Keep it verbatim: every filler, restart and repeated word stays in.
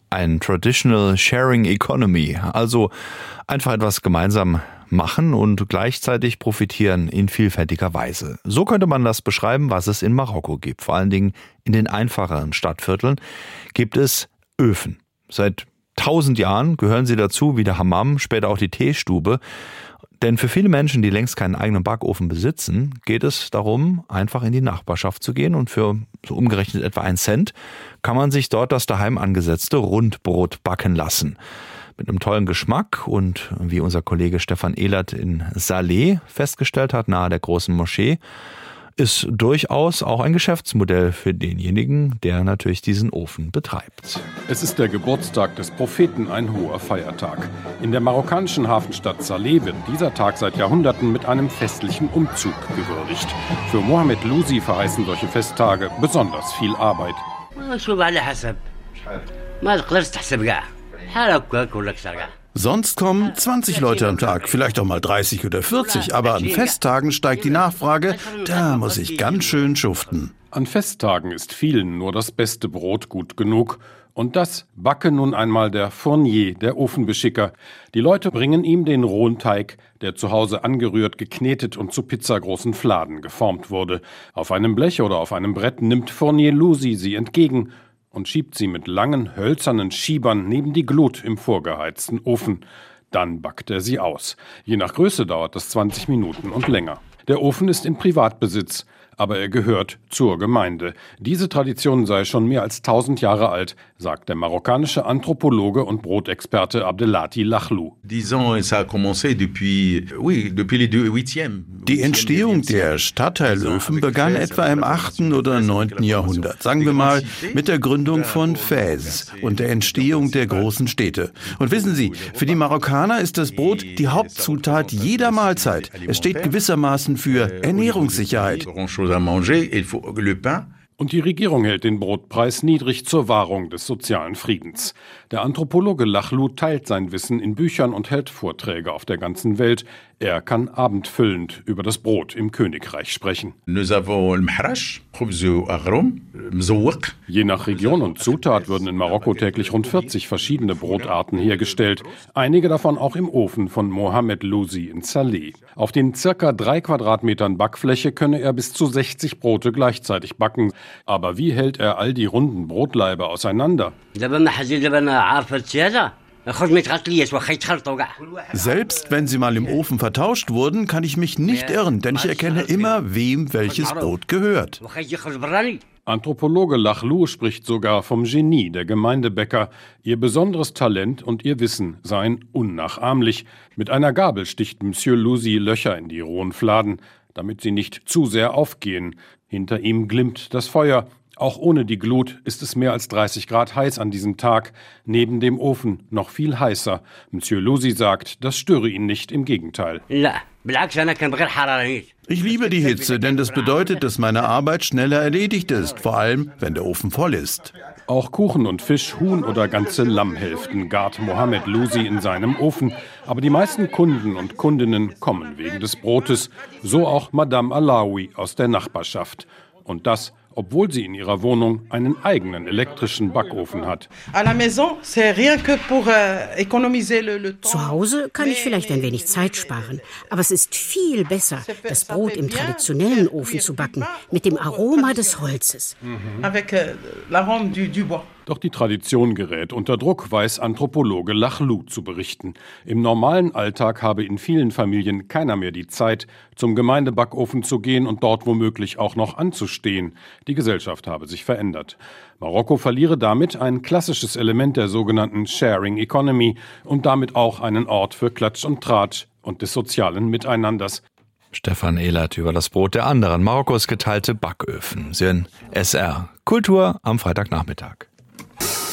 ein Traditional Sharing Economy, also einfach etwas gemeinsam machen und gleichzeitig profitieren in vielfältiger Weise. So könnte man das beschreiben, was es in Marokko gibt. Vor allen Dingen in den einfacheren Stadtvierteln gibt es Öfen. Seit tausend Jahren gehören sie dazu, wie der Hammam, später auch die Teestube. Denn für viele Menschen, die längst keinen eigenen Backofen besitzen, geht es darum, einfach in die Nachbarschaft zu gehen und für so umgerechnet etwa einen Cent kann man sich dort das daheim angesetzte Rundbrot backen lassen. Mit einem tollen Geschmack und wie unser Kollege Stefan Ehlert in Salé festgestellt hat, nahe der großen Moschee, ist durchaus auch ein Geschäftsmodell für denjenigen, der natürlich diesen Ofen betreibt. Es ist der Geburtstag des Propheten, ein hoher Feiertag. In der marokkanischen Hafenstadt Salé wird dieser Tag seit Jahrhunderten mit einem festlichen Umzug gewürdigt. Für Mohamed Louzi verheißen solche Festtage besonders viel Arbeit. Sonst kommen zwanzig Leute am Tag, vielleicht auch mal dreißig oder vierzig, aber an Festtagen steigt die Nachfrage, da muss ich ganz schön schuften. An Festtagen ist vielen nur das beste Brot gut genug. Und das backe nun einmal der Fournier, der Ofenbeschicker. Die Leute bringen ihm den rohen Teig, der zu Hause angerührt, geknetet und zu pizzagroßen Fladen geformt wurde. Auf einem Blech oder auf einem Brett nimmt Fournier Louzi sie entgegen und schiebt sie mit langen, hölzernen Schiebern neben die Glut im vorgeheizten Ofen. Dann backt er sie aus. Je nach Größe dauert das zwanzig Minuten und länger. Der Ofen ist in Privatbesitz, aber er gehört zur Gemeinde. Diese Tradition sei schon mehr als tausend Jahre alt, sagt der marokkanische Anthropologe und Brotexperte Abdelati Lachlou. Die Entstehung der Stadtteilöfen begann etwa im achten oder neunten Jahrhundert, sagen wir mal mit der Gründung von Fez und der Entstehung der großen Städte. Und wissen Sie, für die Marokkaner ist das Brot die Hauptzutat jeder Mahlzeit. Es steht gewissermaßen für Ernährungssicherheit. Und die Regierung hält den Brotpreis niedrig zur Wahrung des sozialen Friedens. Der Anthropologe Lachlou teilt sein Wissen in Büchern und hält Vorträge auf der ganzen Welt. Er kann abendfüllend über das Brot im Königreich sprechen. Je nach Region und Zutat würden in Marokko täglich rund vierzig verschiedene Brotarten hergestellt. Einige davon auch im Ofen von Mohamed Louzi in Salé. Auf den circa drei Quadratmetern Backfläche könne er bis zu sechzig Brote gleichzeitig backen. Aber wie hält er all die runden Brotlaibe auseinander? Selbst wenn sie mal im Ofen vertauscht wurden, kann ich mich nicht irren, denn ich erkenne immer, wem welches Brot gehört. Anthropologe Lachlou spricht sogar vom Genie der Gemeindebäcker. Ihr besonderes Talent und ihr Wissen seien unnachahmlich. Mit einer Gabel sticht Monsieur Louzi Löcher in die rohen Fladen, damit sie nicht zu sehr aufgehen. Hinter ihm glimmt das Feuer. Auch ohne die Glut ist es mehr als dreißig Grad heiß an diesem Tag. Neben dem Ofen noch viel heißer. Monsieur Louzi sagt, das störe ihn nicht, im Gegenteil. Ich liebe die Hitze, denn das bedeutet, dass meine Arbeit schneller erledigt ist, vor allem, wenn der Ofen voll ist. Auch Kuchen und Fisch, Huhn oder ganze Lammhälften gart Mohamed Louzi in seinem Ofen. Aber die meisten Kunden und Kundinnen kommen wegen des Brotes. So auch Madame Alaoui aus der Nachbarschaft. Und das, obwohl sie in ihrer Wohnung einen eigenen elektrischen Backofen hat. Zu Hause kann ich vielleicht ein wenig Zeit sparen, aber es ist viel besser, das Brot im traditionellen Ofen zu backen, mit dem Aroma des Holzes. Mhm. Doch die Tradition gerät unter Druck, weiß Anthropologe Lachlou zu berichten. Im normalen Alltag habe in vielen Familien keiner mehr die Zeit, zum Gemeindebackofen zu gehen und dort womöglich auch noch anzustehen. Die Gesellschaft habe sich verändert. Marokko verliere damit ein klassisches Element der sogenannten Sharing Economy und damit auch einen Ort für Klatsch und Tratsch und des sozialen Miteinanders. Stefan Ehlert über das Brot der anderen, Marokkos geteilte Backöfen. Sie hören S R Kultur am Freitagnachmittag.